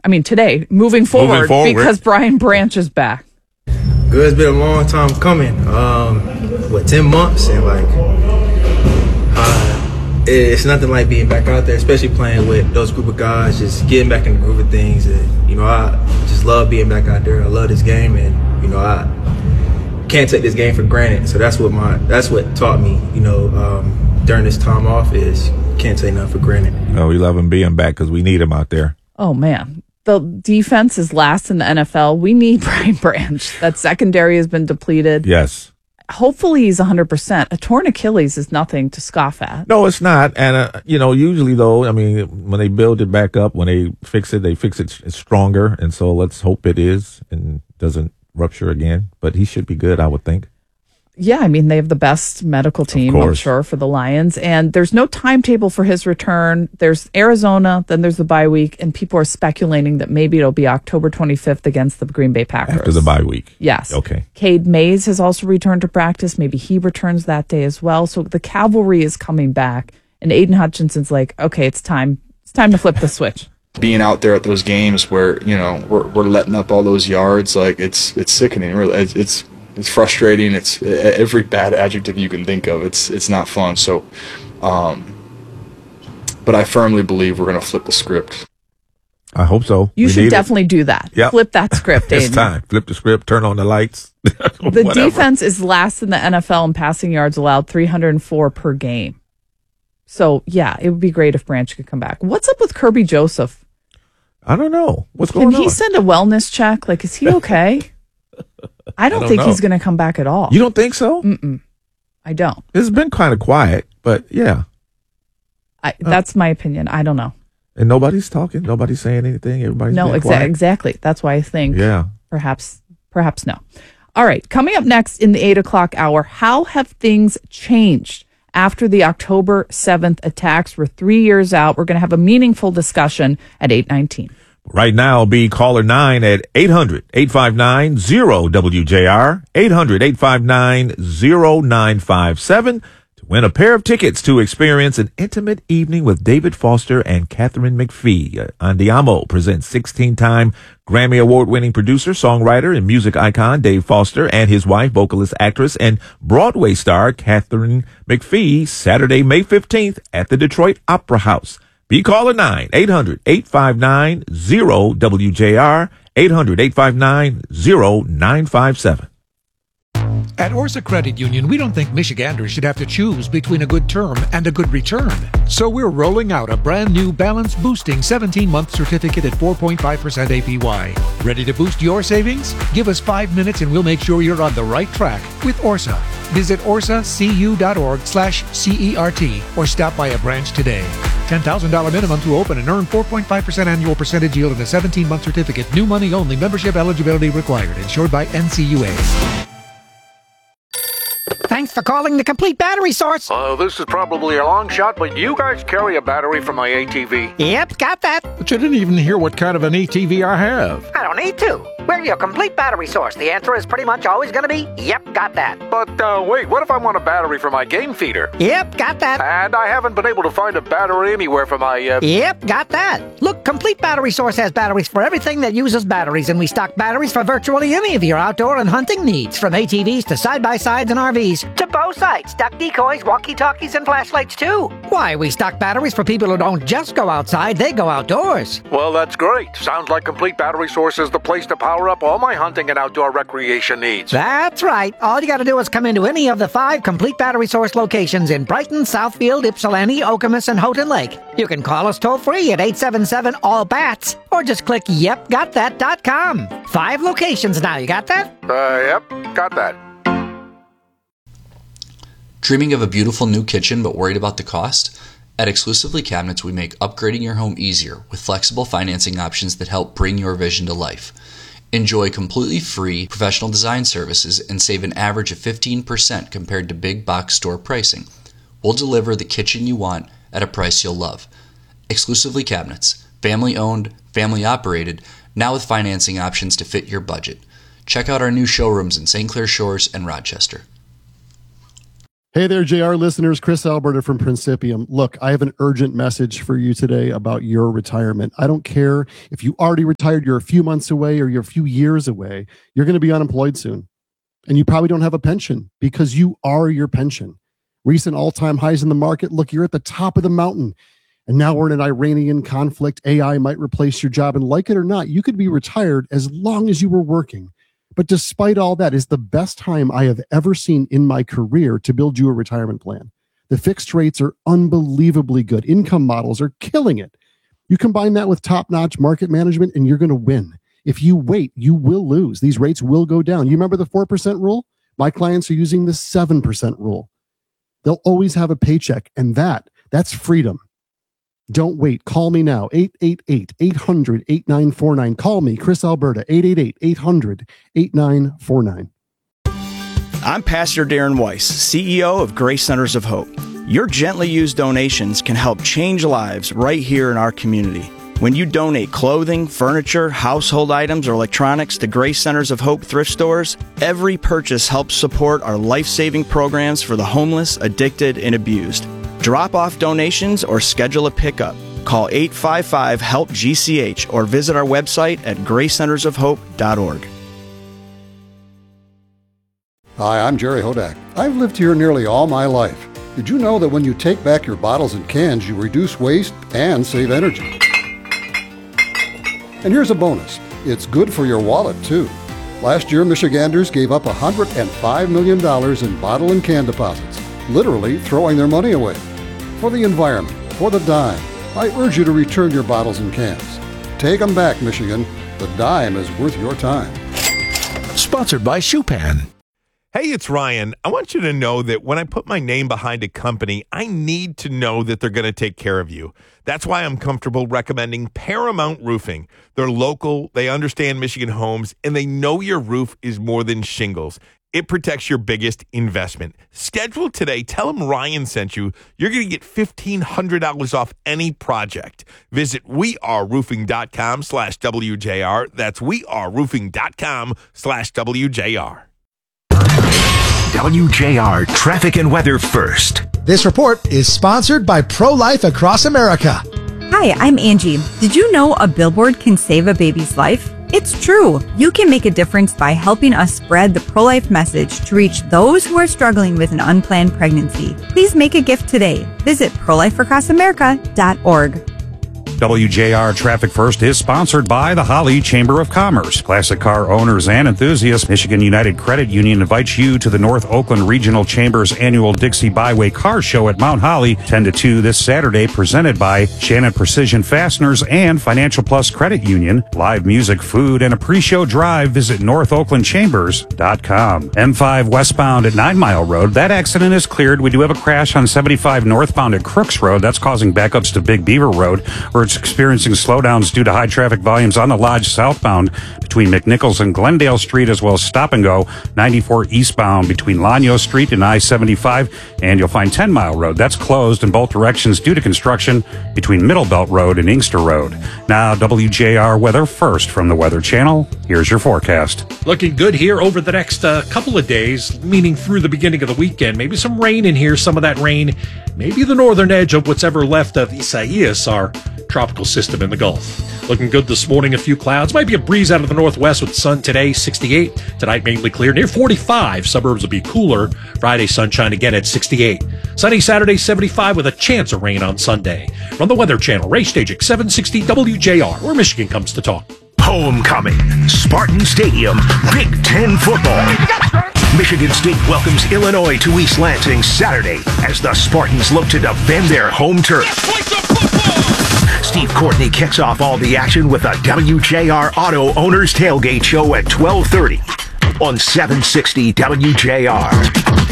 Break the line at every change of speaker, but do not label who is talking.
today, moving forward. Because Brian Branch is back.
Good. It's been a long time coming. 10 months? And it's nothing like being back out there, especially playing with those group of guys, just getting back in the groove of things. And, I just love being back out there. I love this game, and, I can't take this game for granted. So that's what taught me, during this time off is can't take nothing for granted.
No, we love him being back because we need him out there.
Oh, man. The defense is last in the NFL. We need Brian Branch. That secondary has been depleted.
Yes.
Hopefully he's 100%. A torn Achilles is nothing to scoff at.
No, it's not. And, usually, though, when they build it back up, when they fix it stronger. And so let's hope it is and doesn't rupture again. But he should be good, I would think.
Yeah, they have the best medical team, I'm sure, for the Lions. And there's no timetable for his return. There's Arizona, then there's the bye week, and people are speculating that maybe it'll be October 25th against the Green Bay Packers.
After the bye week.
Yes.
Okay.
Cade Mays has also returned to practice. Maybe he returns that day as well. So the cavalry is coming back. And Aiden Hutchinson's like, okay, it's time. It's time to flip the switch.
Being out there at those games where, we're letting up all those yards, it's sickening. Really, it's frustrating. It's every bad adjective you can think of. It's not fun. So, but I firmly believe we're going to flip the script.
I hope so.
You should definitely do that.
Yep.
Flip that script, Aiden.
It's time. Flip the script. Turn on the lights.
The defense is last in the NFL in passing yards allowed, 304 per game. So, yeah, it would be great if Branch could come back. What's up with Kirby Joseph?
I don't know. What's going on?
Can he send a wellness check? Is he okay? I don't think he's going to come back at all.
You don't think so?
Mm-mm. I don't.
It's been kind of quiet, but yeah.
That's my opinion. I don't know.
And nobody's talking. Nobody's saying anything. Everybody's quiet.
Exactly. That's why I think
yeah.
perhaps no. All right. Coming up next in the 8 o'clock hour, how have things changed after the October 7th attacks? We're 3 years out. We're going to have a meaningful discussion at 8:19.
Right now, be caller 9 at 800-859-0WJR, 800-859-0957 to win a pair of tickets to experience an intimate evening with David Foster and Catherine McPhee. Andiamo presents 16-time Grammy Award-winning producer, songwriter, and music icon Dave Foster and his wife, vocalist, actress, and Broadway star Catherine McPhee, Saturday, May 15th at the Detroit Opera House. Be caller 9, 800-859-0WJR, 800-859-0957.
At Orsa Credit Union, we don't think Michiganders should have to choose between a good term and a good return. So we're rolling out a brand new balance boosting 17-month certificate at 4.5% APY. Ready to boost your savings? Give us 5 minutes and we'll make sure you're on the right track with Orsa. Visit orsacu.org/CERT or stop by a branch today. $10,000 minimum to open and earn 4.5% annual percentage yield in a 17-month certificate. New money only. Membership eligibility required. Insured by NCUA.
Thanks for calling the Complete Battery Source.
This is probably a long shot, but you guys carry a battery for my ATV?
Yep, got that.
But you didn't even hear what kind of an ATV I have.
I don't need to. We're your Complete Battery Source. The answer is pretty much always going to be, yep, got that.
But wait, what if I want a battery for my game feeder?
Yep, got that.
And I haven't been able to find a battery anywhere for my,
Yep, got that. Look, Complete Battery Source has batteries for everything that uses batteries, and we stock batteries for virtually any of your outdoor and hunting needs, from ATVs to side-by-sides and RVs, to bow sights, duck decoys, walkie-talkies, and flashlights, too. Why, we stock batteries for people who don't just go outside, they go outdoors.
Well, that's great. Sounds like Complete Battery Source is the place to power up all my hunting and outdoor recreation needs.
That's right. All you got to do is come into any of the 5 Complete Battery Source locations in Brighton, Southfield, Ypsilanti, Okemos, and Houghton Lake. You can call us toll-free at 877-ALL-BATS or just click yepgotthat.com. 5 locations now. You got that?
Yep, got that.
Dreaming of a beautiful new kitchen but worried about the cost? At Exclusively Cabinets, we make upgrading your home easier with flexible financing options that help bring your vision to life. Enjoy completely free professional design services and save an average of 15% compared to big box store pricing. We'll deliver the kitchen you want at a price you'll love. Exclusively Cabinets, family owned, family operated, now with financing options to fit your budget. Check out our new showrooms in St. Clair Shores and Rochester.
Hey there, JR listeners. Chris Alberta from Principium. Look, I have an urgent message for you today about your retirement. I don't care if you already retired, you're a few months away, or you're a few years away. You're going to be unemployed soon. And you probably don't have a pension because you are your pension. Recent all-time highs in the market. Look, you're at the top of the mountain. And now we're in an Iranian conflict. AI might replace your job. And like it or not, you could be retired as long as you were working. But despite all that, is the best time I have ever seen in my career to build you a retirement plan. The fixed rates are unbelievably good. Income models are killing it. You combine that with top-notch market management and you're going to win. If you wait, you will lose. These rates will go down. You remember the 4% rule? My clients are using the 7% rule. They'll always have a paycheck, and that's freedom. Don't wait. Call me now. 888-800-8949. Call me, Chris Alberta, 888-800-8949.
I'm Pastor Darren Weiss, CEO of Grace Centers of Hope. Your gently used donations can help change lives right here in our community. When you donate clothing, furniture, household items, or electronics to Grace Centers of Hope thrift stores, every purchase helps support our life-saving programs for the homeless, addicted, and abused. Drop off donations or schedule a pickup. Call 855-HELP-GCH or visit our website at gracecentersofhope.org.
Hi, I'm Jerry Hodak. I've lived here nearly all my life. Did you know that when you take back your bottles and cans, you reduce waste and save energy? And here's a bonus. It's good for your wallet, too. Last year, Michiganders gave up $105 million in bottle and can deposits, literally throwing their money away. For the environment, for the dime, I urge you to return your bottles and cans. Take them back, Michigan. The dime is worth your time.
Sponsored by Shupan.
Hey, it's Ryan. I want you to know that when I put my name behind a company, I need to know that they're going to take care of you. That's why I'm comfortable recommending Paramount Roofing. They're local, they understand Michigan homes, and they know your roof is more than shingles. It protects your biggest investment. Schedule today. Tell them Ryan sent you. You're going to get $1,500 off any project. Visit weareroofing.com/WJR. That's weareroofing.com/WJR.
WJR Traffic and Weather First.
This report is sponsored by Pro-Life Across America.
Hi, I'm Angie. Did you know a billboard can save a baby's life? It's true. You can make a difference by helping us spread the pro-life message to reach those who are struggling with an unplanned pregnancy. Please make a gift today. Visit prolifeacrossamerica.org.
WJR Traffic First is sponsored by the Holly Chamber of Commerce. Classic car owners and enthusiasts, Michigan United Credit Union invites you to the North Oakland Regional Chamber's annual Dixie Byway Car Show at Mount Holly, 10 to 2 this Saturday, presented by Shannon Precision Fasteners and Financial Plus Credit Union. Live music, food, and a pre-show drive. Visit NorthOaklandChambers.com. M5 westbound at 9 Mile Road. That accident is cleared. We do have a crash on 75 northbound at Crooks Road. That's causing backups to Big Beaver Road, where it's experiencing slowdowns due to high traffic volumes on the Lodge southbound between McNichols and Glendale Street, as well as stop and go 94 eastbound between Lanyo Street and I-75. And you'll find 10 Mile Road. That's closed in both directions due to construction between Middle Belt Road and Inkster Road. Now, WJR Weather First from the Weather Channel. Here's your forecast.
Looking good here over the next couple of days, meaning through the beginning of the weekend. Maybe some rain in here, some of that rain, maybe the northern edge of what's ever left of Isaias, our tropical system in the Gulf. Looking good this morning, a few clouds. Might be a breeze out of the northwest with sun today, 68. Tonight, mainly clear, near 45. Suburbs will be cooler. Friday, sunshine again at 68. Sunny Saturday, 75 with a chance of rain on Sunday. From the Weather Channel, Ray Stajic, 760 WJR, where Michigan comes to talk.
Homecoming. Spartan Stadium. Big Ten football. Michigan State welcomes Illinois to East Lansing Saturday as the Spartans look to defend their home turf. Steve Courtney kicks off all the action with a WJR Auto Owners Tailgate Show at 12:30 on 760 WJR.